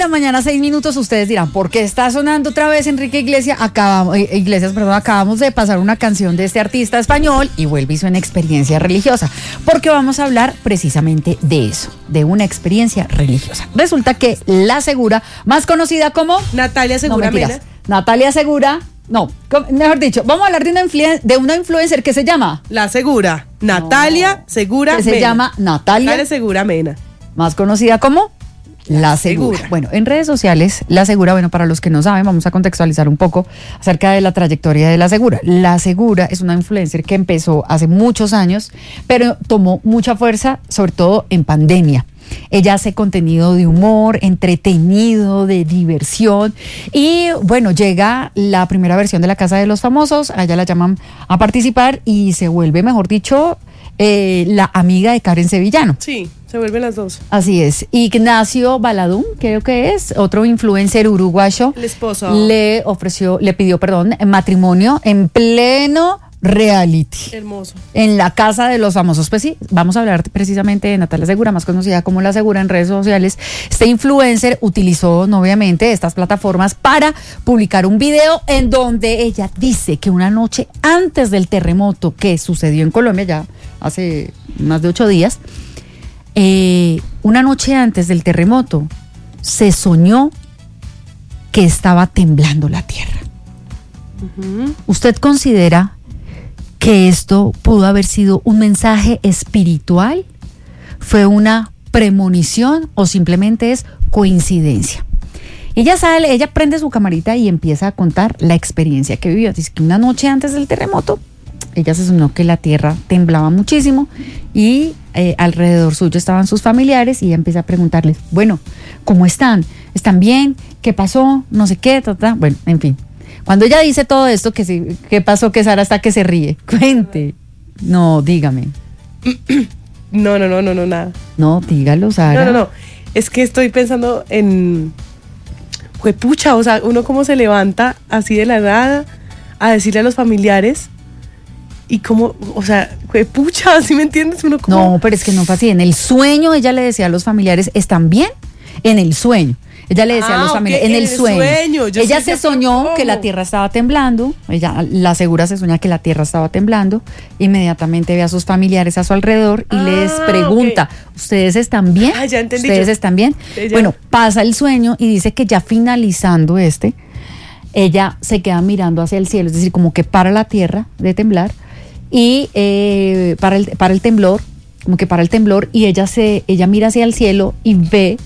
mañana, 6 minutos. Ustedes dirán, ¿por qué está sonando otra vez Enrique Iglesias? Acabamos de pasar una canción de este artista español y vuelve y suena experiencia religiosa, porque vamos a hablar precisamente de eso, de una experiencia religiosa. Resulta que la Segura, más conocida como Natalia Segura Mena. Natalia Segura, no, mejor dicho, vamos a hablar de una influencer que se llama La Segura, Natalia Segura que Mena. se llama Natalia Segura Mena, más conocida como La Segura. Bueno, en redes sociales, La Segura, bueno, para los que no saben, vamos a contextualizar un poco acerca de la trayectoria de La Segura. La Segura es una influencer que empezó hace muchos años, pero tomó mucha fuerza, sobre todo en pandemia. Ella hace contenido de humor, entretenido, de diversión, y bueno, llega la primera versión de La Casa de los Famosos, a ella la llaman a participar y se vuelve, mejor dicho, la amiga de Karen Sevillano. Sí, se vuelven las dos. Así es. Ignacio Baladún, creo que es, otro influencer uruguayo, el esposo, le pidió matrimonio en pleno reality. Hermoso. En La Casa de los Famosos. Pues sí, vamos a hablar precisamente de Natalia Segura, más conocida como La Segura en redes sociales. Este influencer utilizó, obviamente, estas plataformas para publicar un video en donde ella dice que una noche antes del terremoto que sucedió en Colombia, ya hace más de 8 días, una noche antes del terremoto, se soñó que estaba temblando la tierra. Uh-huh. ¿Usted considera que esto pudo haber sido un mensaje espiritual? ¿Fue una premonición o simplemente es coincidencia? Ella prende su camarita y empieza a contar la experiencia que vivió. Dice que una noche antes del terremoto, ella se soñó que la tierra temblaba muchísimo y alrededor suyo estaban sus familiares, y ella empieza a preguntarles, bueno, ¿cómo están? ¿Están bien? ¿Qué pasó? No sé qué, bueno, en fin. Cuando ella dice todo esto, ¿qué pasó? Que Sara hasta que se ríe. Cuente. No, dígame. No, nada. No, dígalo, Sara. No. Es que estoy pensando en... Juepucha, o sea, uno cómo se levanta así de la nada a decirle a los familiares y cómo, o sea, juepucha, ¿sí me entiendes? Uno como... No, pero es que no fue así. En el sueño ella le decía a los familiares, ¿están bien? En el sueño. Ella le decía a los familiares, en el sueño. Ella se soñó que la tierra estaba temblando. La Segura se soñó que la tierra estaba temblando. Inmediatamente ve a sus familiares a su alrededor y les pregunta, ¿ustedes están bien? Ya entendí. ¿Ustedes están bien? Bueno, pasa el sueño y dice que ya finalizando ella se queda mirando hacia el cielo, es decir, como que para la tierra de temblar y para el temblor, como que para el temblor, y ella mira hacia el cielo y ve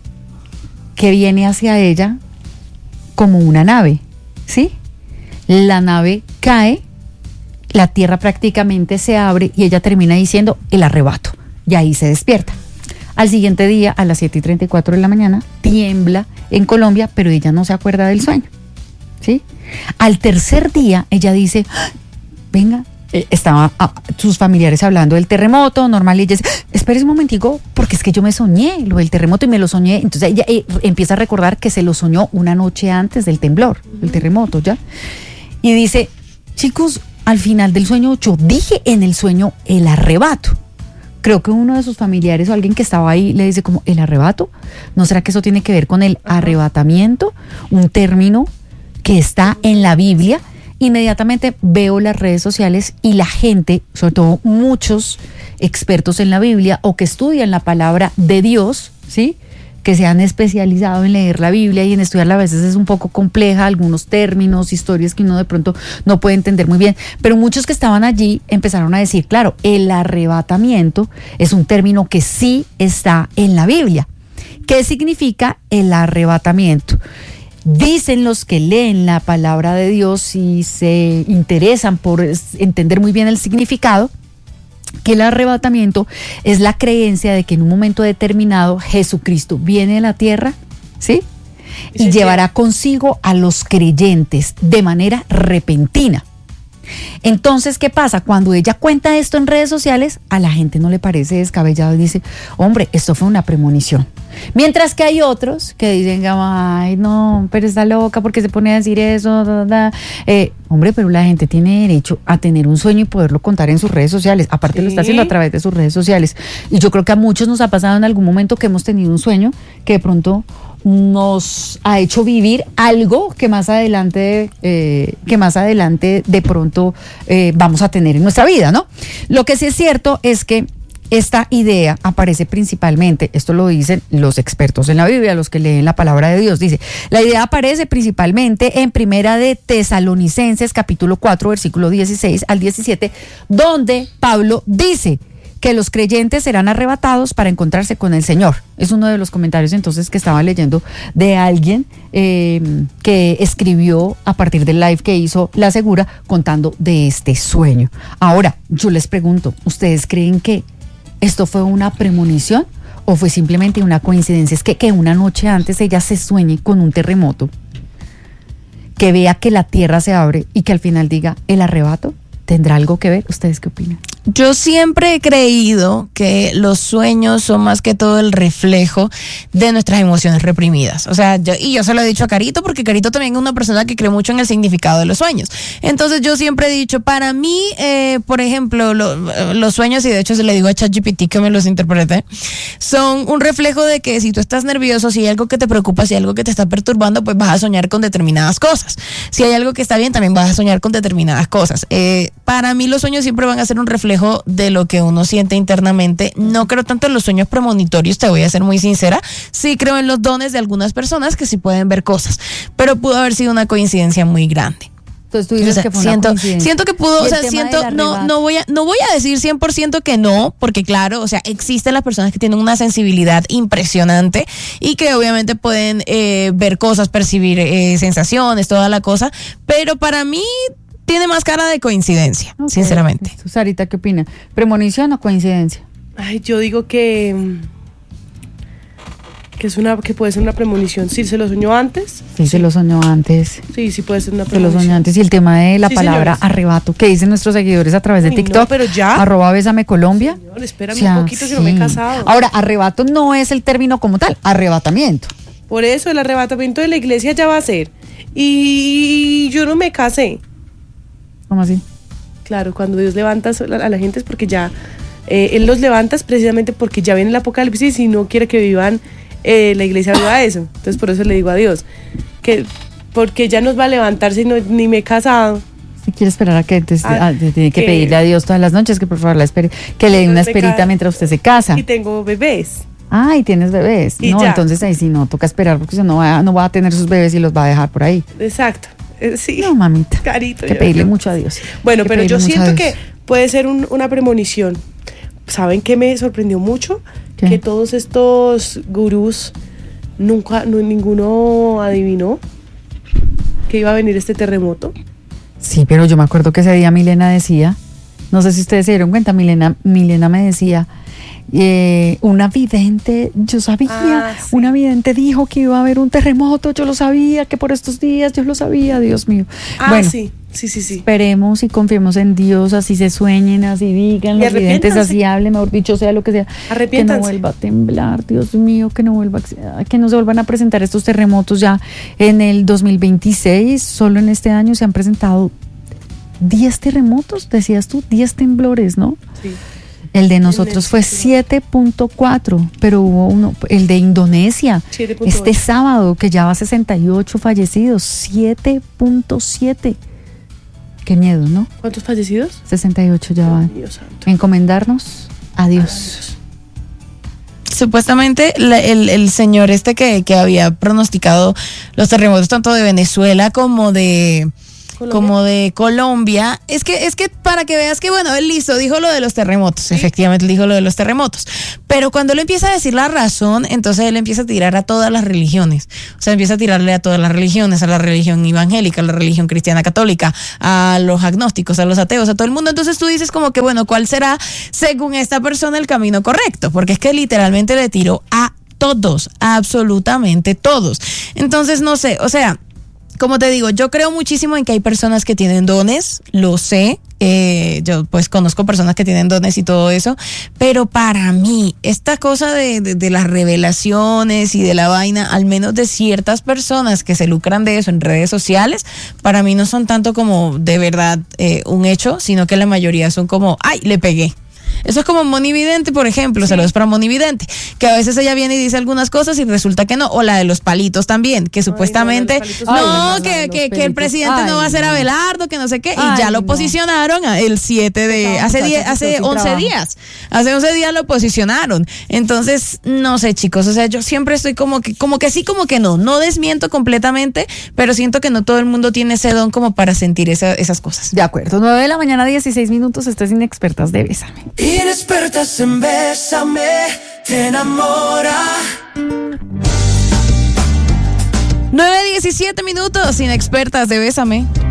que viene hacia ella como una nave, ¿sí? La nave cae, la tierra prácticamente se abre y ella termina diciendo el arrebato, y ahí se despierta. Al siguiente día, a las 7:34 de la mañana, tiembla en Colombia, pero ella no se acuerda del sueño, ¿sí? Al tercer día, ella dice, venga, estaban sus familiares hablando del terremoto, normal, y ella dice, espérese un momentico, porque es que yo me soñé lo del terremoto y me lo soñé. Entonces ella empieza a recordar que se lo soñó una noche antes del temblor, del terremoto, ¿ya? Y dice, chicos, al final del sueño, yo dije en el sueño el arrebato. Creo que uno de sus familiares o alguien que estaba ahí le dice como, ¿el arrebato? ¿No será que eso tiene que ver con el arrebatamiento? Un término que está en la Biblia. Inmediatamente veo las redes sociales y la gente, sobre todo muchos expertos en la Biblia o que estudian la palabra de Dios, ¿sí?, que se han especializado en leer la Biblia y en estudiarla. A veces es un poco compleja, algunos términos, historias que uno de pronto no puede entender muy bien, pero muchos que estaban allí empezaron a decir, claro, el arrebatamiento es un término que sí está en la Biblia. ¿Qué significa el arrebatamiento? Dicen los que leen la palabra de Dios y se interesan por entender muy bien el significado, que el arrebatamiento es la creencia de que en un momento determinado Jesucristo viene a la tierra, ¿sí?, y llevará consigo a los creyentes de manera repentina. Entonces, ¿qué pasa? Cuando ella cuenta esto en redes sociales, a la gente no le parece descabellado y dice, hombre, esto fue una premonición. Mientras que hay otros que dicen, ay, no, pero está loca porque se pone a decir eso, hombre, pero la gente tiene derecho a tener un sueño y poderlo contar en sus redes sociales. Aparte, lo está haciendo a través de sus redes sociales. Y yo creo que a muchos nos ha pasado en algún momento que hemos tenido un sueño que de pronto nos ha hecho vivir algo que más adelante de pronto vamos a tener en nuestra vida, ¿no? Lo que sí es cierto es que esta idea aparece principalmente, esto lo dicen los expertos en la Biblia, los que leen la palabra de Dios, dice, la idea aparece principalmente en Primera de Tesalonicenses, capítulo 4, versículo 16 al 17, donde Pablo dice que los creyentes serán arrebatados para encontrarse con el Señor. Es uno de los comentarios entonces que estaba leyendo de alguien que escribió a partir del live que hizo La Segura contando de este sueño. Ahora, yo les pregunto, ¿ustedes creen que esto fue una premonición o fue simplemente una coincidencia? Es que una noche antes ella se sueñe con un terremoto, que vea que la tierra se abre y que al final diga el arrebato. ¿Tendrá algo que ver? ¿Ustedes qué opinan? Yo siempre he creído que los sueños son más que todo el reflejo de nuestras emociones reprimidas. O sea, yo se lo he dicho a Carito, porque Carito también es una persona que cree mucho en el significado de los sueños. Entonces yo siempre he dicho, para mí, por ejemplo, los sueños, y de hecho se le digo a ChatGPT que me los interprete, son un reflejo de que si tú estás nervioso, si hay algo que te preocupa, si hay algo que te está perturbando, pues vas a soñar con determinadas cosas. Si hay algo que está bien, también vas a soñar con determinadas cosas. Para mí los sueños siempre van a ser un reflejo de lo que uno siente internamente. No creo tanto en los sueños premonitorios, te voy a ser muy sincera. Sí creo en los dones de algunas personas que sí pueden ver cosas, pero pudo haber sido una coincidencia muy grande. Entonces tú dices que fue una coincidencia. Siento que pudo, o sea, no voy a decir 100% que no, porque claro, o sea, existen las personas que tienen una sensibilidad impresionante y que obviamente pueden ver cosas, percibir sensaciones, toda la cosa, pero para mí tiene más cara de coincidencia, okay, sinceramente. Sarita, ¿qué opina? ¿Premonición o coincidencia? Ay, yo digo que puede ser una premonición. ¿Sí se lo soñó antes? Sí, se lo soñó antes. Sí, puede ser una premonición. Se lo soñó antes. Y el tema de la palabra señores, arrebato, que dicen nuestros seguidores a través de TikTok, no, pero ya. @BésameColombia. Señor, espérame un poquito, que no me he casado. Ahora, arrebato no es el término como tal, arrebatamiento. Por eso, el arrebatamiento de la iglesia ya va a ser. Y yo no me casé. ¿Cómo así? Claro, cuando Dios levanta a la gente es porque ya, Él los levanta precisamente porque ya viene el apocalipsis y no quiere que vivan, la iglesia viva eso. Entonces por eso le digo a Dios, que porque ya nos va a levantar si no, ni me he casado. Si quiere esperar a que tiene que pedirle a Dios todas las noches que por favor la espere, que le dé una esperita mientras usted se casa. Y tengo bebés. Ah, y tienes bebés. Y no, ya. Entonces ahí sí no, toca esperar porque si no va a tener sus bebés y los va a dejar por ahí. Exacto. Sí. No, mamita. Carito. Que pedirle mucho a Dios. Bueno, pero yo siento que puede ser una premonición. ¿Saben qué me sorprendió mucho? ¿Qué? Que todos estos gurús, ninguno adivinó que iba a venir este terremoto. Sí, pero yo me acuerdo que ese día Milena decía, no sé si ustedes se dieron cuenta, Milena me decía, una vidente, yo sabía, sí. Una vidente dijo que iba a haber un terremoto, yo lo sabía, que por estos días yo lo sabía, Dios mío. Bueno, sí. Esperemos y confiemos en Dios, así se sueñen, así digan los videntes, así hablen, mejor dicho, sea lo que sea. Arrepiéntanse. Que no vuelva a temblar, Dios mío, que no se vuelvan a presentar estos terremotos ya en el 2026. Solo en este año se han presentado 10 terremotos, decías tú, 10 temblores, ¿no? Sí. El de nosotros fue 7.4, pero hubo uno, el de Indonesia, 7.8. Este sábado, que ya va a 68 fallecidos, 7.7. Qué miedo, ¿no? ¿Cuántos fallecidos? 68 ya van. Dios santo. Encomendarnos a Dios. Supuestamente el señor que había pronosticado los terremotos tanto de Venezuela como de Colombia, es que para que veas que bueno, él dijo lo de los terremotos, ¿sí? Efectivamente él dijo lo de los terremotos, pero cuando él empieza a decir la razón, entonces él empieza a tirar a todas las religiones, o sea, empieza a tirarle a todas las religiones, a la religión evangélica, a la religión cristiana católica, a los agnósticos, a los ateos, a todo el mundo. Entonces tú dices como que bueno, ¿cuál será según esta persona el camino correcto? Porque es que literalmente le tiró a todos, absolutamente todos. Entonces no sé, o sea, como te digo, yo creo muchísimo en que hay personas que tienen dones, lo sé, yo pues conozco personas que tienen dones y todo eso, pero para mí, esta cosa de las revelaciones y de la vaina, al menos de ciertas personas que se lucran de eso en redes sociales, para mí no son tanto como de verdad un hecho, sino que la mayoría son como, ¡ay, le pegué! Eso es como Monividente, por ejemplo, saludos para Monividente, que a veces ella viene y dice algunas cosas y resulta que no, o la de los palitos también, que supuestamente, que el presidente no va a ser Abelardo, que no sé qué, y ya lo posicionaron el 7 de, hace 11 días, hace 11 días lo posicionaron. Entonces, no sé, chicos, o sea, yo siempre estoy como que sí, como que no desmiento completamente, pero siento que no todo el mundo tiene ese don como para sentir esas cosas. De acuerdo, 9 de la mañana, 16 minutos, esto es Inexpertas de Bésame. Inexpertas en Bésame, te enamora. 9:17 minutos, Inexpertas de Bésame.